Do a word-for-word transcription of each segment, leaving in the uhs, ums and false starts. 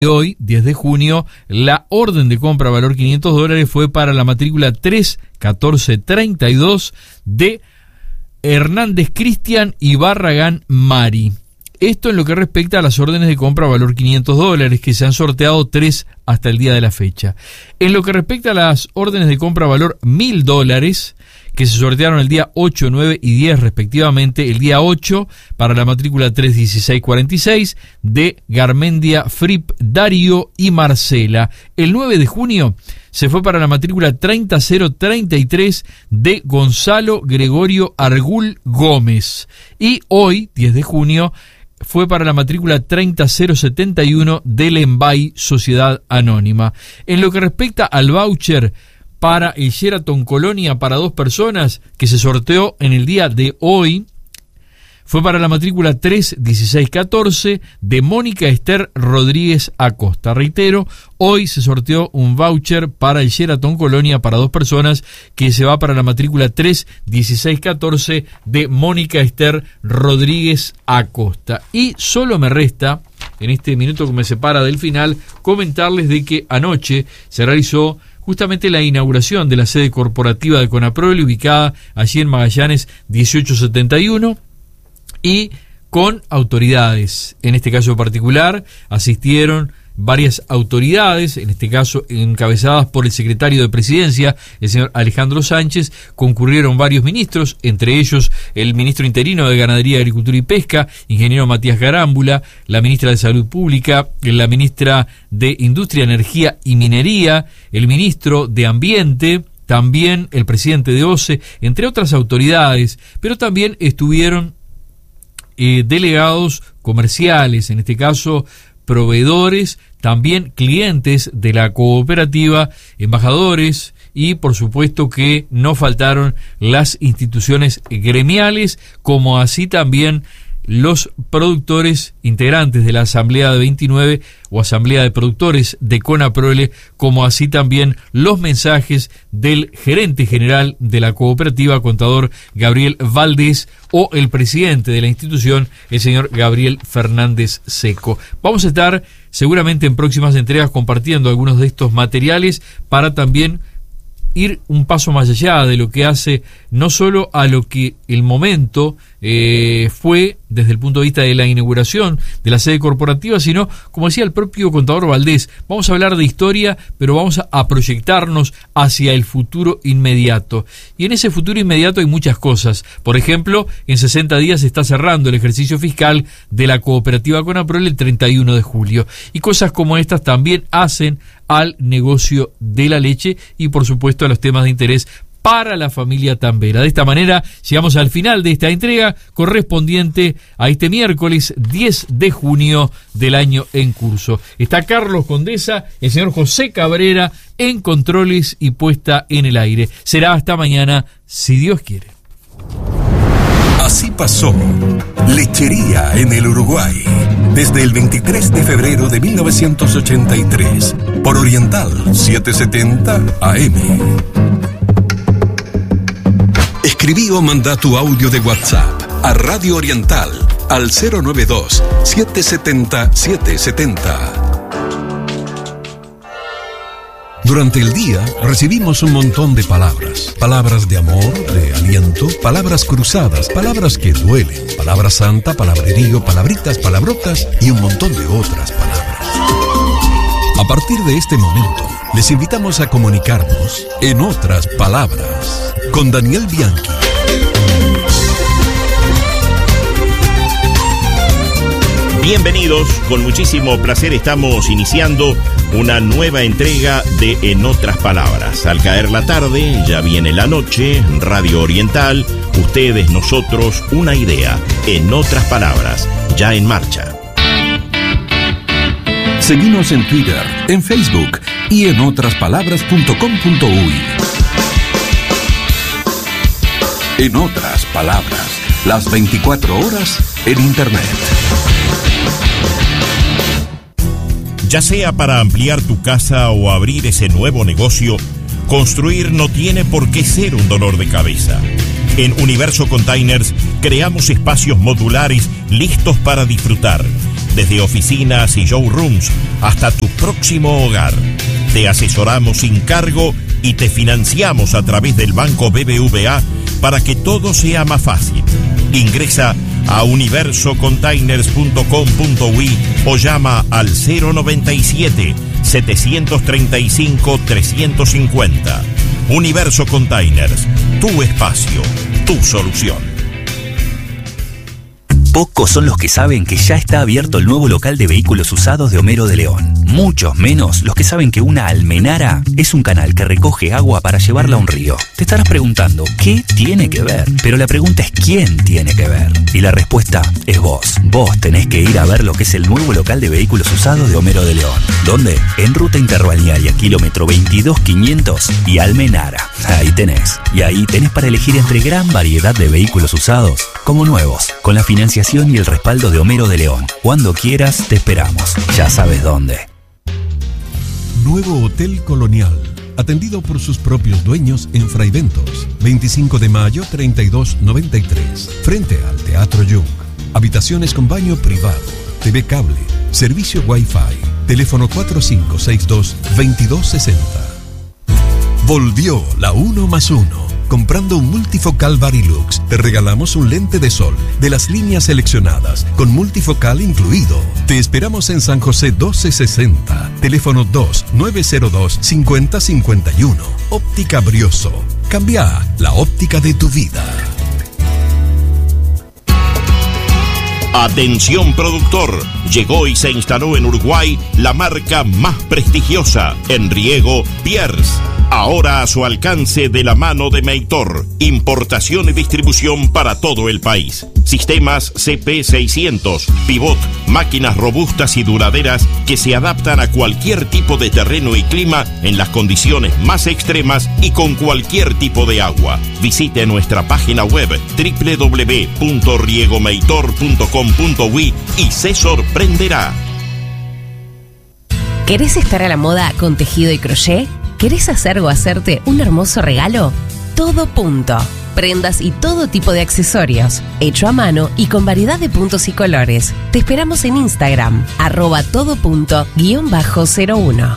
Hoy, diez de junio, la orden de compra valor quinientos dólares fue para la matrícula tres catorce treinta y dos de Hernández Cristian y Barragán Mari. Esto en lo que respecta a las órdenes de compra valor quinientos dólares, que se han sorteado tres hasta el día de la fecha. En lo que respecta a las órdenes de compra valor mil dólares, que se sortearon el día ocho, nueve y diez respectivamente, el día ocho para la matrícula tres dieciséis cuarenta y seis de Garmendia, Fripp, Darío y Marcela. El nueve de junio se fue para la matrícula treinta cero treinta y tres de Gonzalo Gregorio Argul Gómez. Y hoy, diez de junio, fue para la matrícula treinta cero setenta y uno del Embay Sociedad Anónima. En lo que respecta al voucher para el Sheraton Colonia para dos personas, que se sorteó en el día de hoy, fue para la matrícula tres dieciséis catorce de Mónica Esther Rodríguez Acosta. Reitero, hoy se sorteó un voucher para el Sheraton Colonia para dos personas, que se va para la matrícula tres dieciséis catorce de Mónica Esther Rodríguez Acosta. Y solo me resta, en este minuto que me separa del final, comentarles de que anoche se realizó justamente la inauguración de la sede corporativa de Conaprole, ubicada allí en Magallanes dieciocho setenta y uno, y con autoridades. En este caso particular asistieron varias autoridades, en este caso encabezadas por el secretario de Presidencia, el señor Alejandro Sánchez. Concurrieron varios ministros, entre ellos el ministro interino de Ganadería, Agricultura y Pesca, ingeniero Matías Garámbula, la ministra de Salud Pública, la ministra de Industria, Energía y Minería, el ministro de Ambiente, también el presidente de O C E, entre otras autoridades, pero también estuvieron eh, delegados comerciales, en este caso proveedores, también clientes de la cooperativa, embajadores y por supuesto que no faltaron las instituciones gremiales, como así también los productores integrantes de la Asamblea de veintinueve o Asamblea de Productores de Conaprole, como así también los mensajes del gerente general de la cooperativa, contador Gabriel Valdés, o el presidente de la institución, el señor Gabriel Fernández Seco. Vamos a estar seguramente en próximas entregas compartiendo algunos de estos materiales para también ir un paso más allá de lo que hace no solo a lo que el momento eh, fue desde el punto de vista de la inauguración de la sede corporativa, sino, como decía el propio contador Valdés, vamos a hablar de historia, pero vamos a, a proyectarnos hacia el futuro inmediato. Y en ese futuro inmediato hay muchas cosas. Por ejemplo, en sesenta días se está cerrando el ejercicio fiscal de la cooperativa Conaprole el treinta y uno de julio. Y cosas como estas también hacen al negocio de la leche y por supuesto a los temas de interés para la familia tambera. De esta manera llegamos al final de esta entrega correspondiente a este miércoles diez de junio del año en curso. Está Carlos Condesa, el señor José Cabrera en controles y puesta en el aire. Será hasta mañana, si Dios quiere. Así pasó Lechería en el Uruguay, desde el veintitrés de febrero de mil novecientos ochenta y tres, por Oriental setecientos setenta A M. Escribí o mandá tu audio de WhatsApp a Radio Oriental al cero nueve dos, siete siete cero, siete siete cero. Durante el día recibimos un montón de palabras. Palabras de amor, de aliento, palabras cruzadas, palabras que duelen, palabra santa, palabrerío, palabritas, palabrotas y un montón de otras palabras. A partir de este momento, les invitamos a comunicarnos en otras palabras con Daniel Bianchi. Bienvenidos, con muchísimo placer estamos iniciando una nueva entrega de En Otras Palabras. Al caer la tarde, ya viene la noche, Radio Oriental, ustedes, nosotros, una idea. En Otras Palabras, ya en marcha. Seguinos en Twitter, en Facebook y en otras palabras punto com punto uy. En Otras Palabras, las veinticuatro horas en Internet. Ya sea para ampliar tu casa o abrir ese nuevo negocio, construir no tiene por qué ser un dolor de cabeza. En Universo Containers creamos espacios modulares listos para disfrutar. desde oficinas y showrooms hasta tu próximo hogar. Te asesoramos sin cargo y te financiamos a través del Banco B B V A para que todo sea más fácil. Ingresa a universo containers punto com punto uy o llama al cero noventa y siete, setecientos treinta y cinco, trescientos cincuenta. Universo Containers, tu espacio, tu solución. Pocos son los que saben que ya está abierto el nuevo local de vehículos usados de Homero de León. Muchos menos los que saben que una almenara es un canal que recoge agua para llevarla a un río. Te estarás preguntando, ¿qué tiene que ver? Pero la pregunta es ¿quién tiene que ver? Y la respuesta es vos. Vos tenés que ir a ver lo que es el nuevo local de vehículos usados de Homero de León. ¿Dónde? En Ruta Interbalnearia, kilómetro veintidós quinientos y Almenara. Ahí tenés. Y ahí tenés para elegir entre gran variedad de vehículos usados como nuevos, con la financiación y el respaldo de Homero de León. Cuando quieras, te esperamos. Ya sabes dónde. Nuevo Hotel Colonial, atendido por sus propios dueños en Fraiventos, veinticinco de mayo treinta y dos noventa y tres, frente al Teatro Jung. Habitaciones con baño privado, T V cable, servicio Wi-Fi, teléfono cuatro cinco seis dos, veintidós sesenta. Volvió la uno más uno. Comprando un multifocal Varilux, te regalamos un lente de sol de las líneas seleccionadas, con multifocal incluido. Te esperamos en San José doce sesenta, teléfono dos nueve cero dos, cinco cero cinco uno. Óptica Brioso. Cambia la óptica de tu vida. Atención productor, llegó y se instaló en Uruguay la marca más prestigiosa en riego, Pierce. Ahora a su alcance de la mano de Meitor. Importación y distribución para todo el país. Sistemas C P seiscientos, pivot, máquinas robustas y duraderas que se adaptan a cualquier tipo de terreno y clima en las condiciones más extremas y con cualquier tipo de agua. Visite nuestra página web doble u doble u doble u punto riegomeitor punto com punto uy y se sorprenderá. ¿Querés estar a la moda con tejido y crochet? ¿Querés hacer o hacerte un hermoso regalo? Todo Punto. Prendas y todo tipo de accesorios, hecho a mano y con variedad de puntos y colores. Te esperamos en Instagram, arroba todo punto guión bajo cero uno.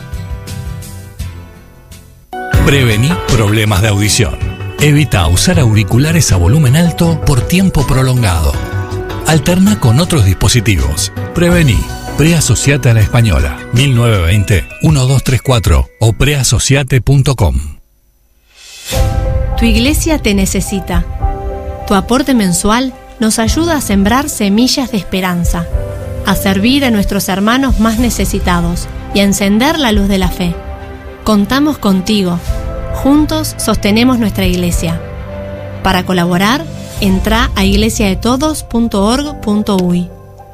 Prevení problemas de audición. Evita usar auriculares a volumen alto por tiempo prolongado. Alterna con otros dispositivos. Prevení. Preasociate a la Española, mil novecientos veinte, doce treinta y cuatro o preasociate punto com. Tu iglesia te necesita. Tu aporte mensual nos ayuda a sembrar semillas de esperanza, a servir a nuestros hermanos más necesitados y a encender la luz de la fe. Contamos contigo. Juntos sostenemos nuestra iglesia. Para colaborar, entra a iglesia de todos punto org punto uy.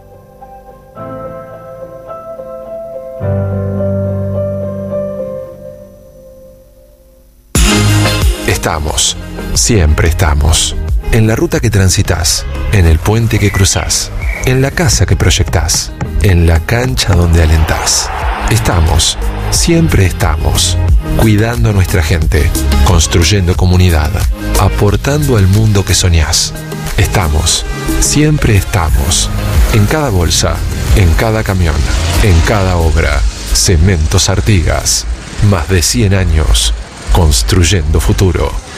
Estamos, siempre estamos, en la ruta que transitas, en el puente que cruzás, en la casa que proyectás, en la cancha donde alentás. Estamos, siempre estamos, cuidando a nuestra gente, construyendo comunidad, aportando al mundo que soñás. Estamos, siempre estamos, en cada bolsa, en cada camión, en cada obra. Cementos Artigas, más de cien años. Construyendo futuro.